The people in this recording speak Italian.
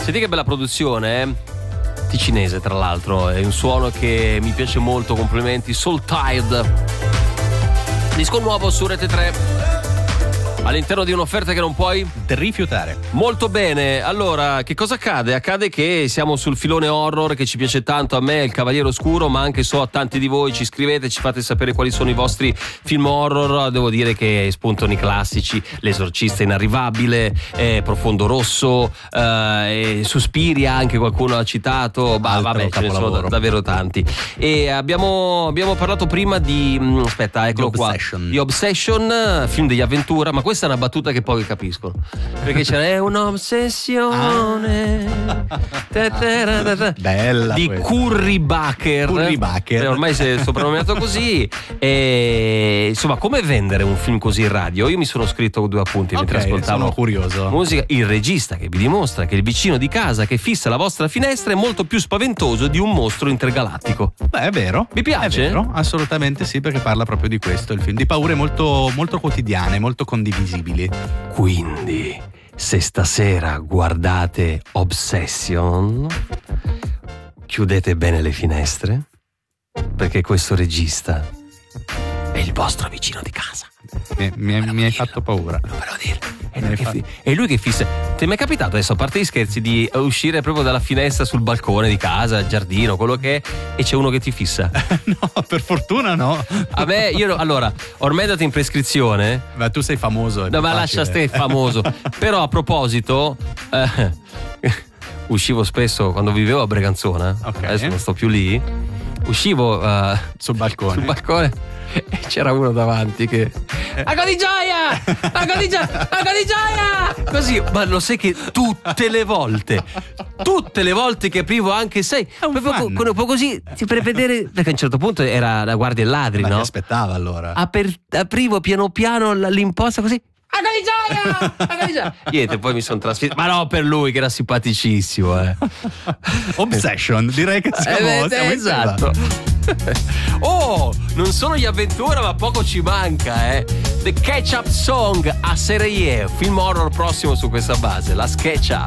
Senti che bella produzione, ticinese tra l'altro, è un suono che mi piace molto, complimenti. Soul Tide, disco nuovo su Rete 3, all'interno di un'offerta che non puoi rifiutare. Molto bene, allora che cosa accade? Accade che siamo sul filone horror che ci piace tanto a me, Il Cavaliere Oscuro, ma anche so a tanti di voi, ci scrivete, ci fate sapere quali sono i vostri film horror. Devo dire che spuntano i classici, L'Esorcista Inarrivabile, Profondo Rosso, Suspiria, anche qualcuno ha citato, vabbè, ce ne sono davvero tanti. E abbiamo parlato prima di eccolo qua, di Obsession, film degli avventura, ma questa è una battuta che pochi capiscono, perché c'è un'ossessione bella di Curry Bucker, ormai si è soprannominato così. E insomma, come vendere un film così in radio? Io mi sono scritto 2 appunti mentre ascoltavo, sono curioso. Musica. Il regista che vi dimostra che il vicino di casa che fissa la vostra finestra è molto più spaventoso di un mostro intergalattico. Beh, è vero. Vi piace? È vero, assolutamente sì, perché parla proprio di questo, il film di paure molto, molto quotidiane, molto condivisibili. Quindi, se stasera guardate Obsession, chiudete bene le finestre, perché questo regista è il vostro vicino di casa. Mi hai fatto paura. Non ve lo dire. È lui che fissa. Ti è mai capitato adesso, a parte gli scherzi, di uscire proprio dalla finestra sul balcone di casa, giardino, quello che è, e c'è uno che ti fissa? No, per fortuna no. A me, allora, ormai è andato in prescrizione. Ma tu sei famoso. No, ma lascia ste famoso. Però a proposito, uscivo spesso quando vivevo a Breganzona, adesso non sto più lì, uscivo sul balcone e c'era uno davanti che Mago di gioia! Mago di gioia! Così, ma lo sai che tutte le volte che aprivo, anche proprio così per vedere, perché a un certo punto era la guardia e ladri, no? Mi aspettava allora. Aprivo piano piano l'imposta così. Mago di gioia! Niente, poi mi sono trasferito, ma no, per lui che era simpaticissimo. Obsession, direi che siamo esatto. Oh, non sono gli avventura, ma poco ci manca, The Catch Up Song a Serie, film horror prossimo su questa base, la Sketch Up.